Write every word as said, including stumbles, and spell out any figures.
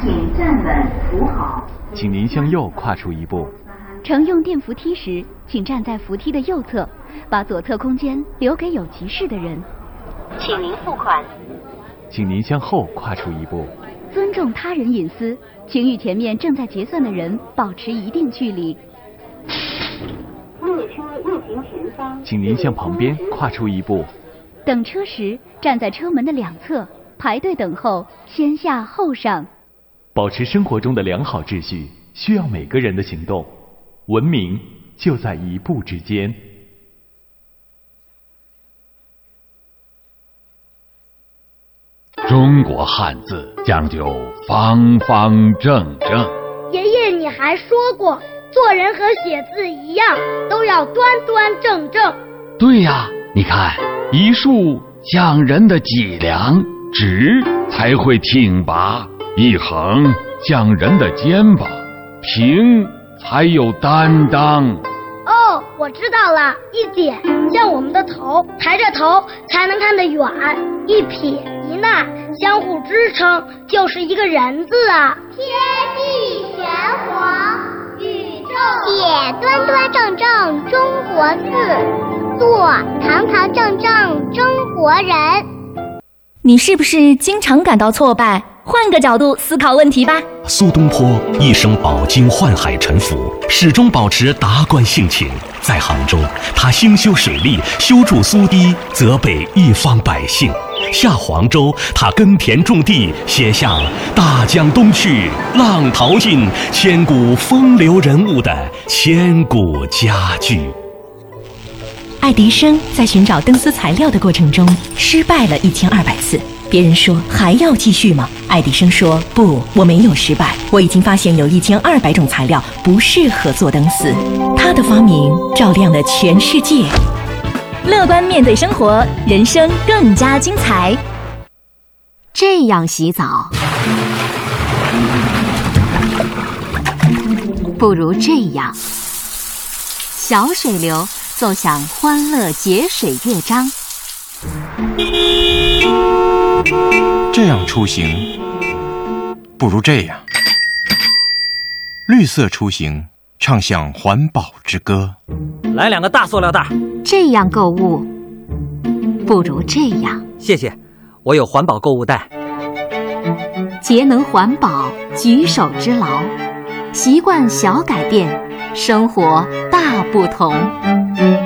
请站稳扶好。 请您向右跨出一步。 乘用电扶梯时，请站在扶梯的右侧，把左侧空间留给有急事的人。 请您付款。 请您向后跨出一步。 尊重他人隐私，请与前面正在结算的人保持一定距离。 列车运行前方， 请您向旁边跨出一步。 等车时，站在车门的两侧，排队等候，先下后上。 保持生活中的良好秩序，需要每个人的行动。文明就在一步之间。 中国汉字讲究方方正正。 爷爷，你还说过，做人和写字一样，都要端端正正。 对呀，你看，一竖讲人的脊梁，直才会挺拔；一横讲人的肩膀，平才有担当。 哦，我知道了，一点像我们的头，抬着头才能看得远；一撇一捺相互支撑，就是一个人字啊。 天地玄黄，宇宙写端端正正中国字，做堂堂正正中国人。 你是不是经常感到挫败？换个角度思考问题吧。 苏东坡一生饱经宦海沉浮，始终保持达观性情。在杭州，他兴修水利，修筑苏堤，泽北一方百姓；下黄州，他耕田种地，写下“大江东去，浪淘尽，千古风流人物”的千古佳句。 爱迪生在寻找灯丝材料的过程中失败了一千二百次。别人说还要继续吗？爱迪生说不，我没有失败，我已经发现有一千二百种材料不适合做灯丝。他的发明照亮了全世界。乐观面对生活，人生更加精彩。这样洗澡，不如这样。小水流奏响欢乐节水乐章。 这样出行，不如这样。绿色出行，唱响环保之歌。 来两个大塑料袋。 这样购物，不如这样。 谢谢，我有环保购物袋。 节能环保，举手之劳，习惯小改变，生活大不同。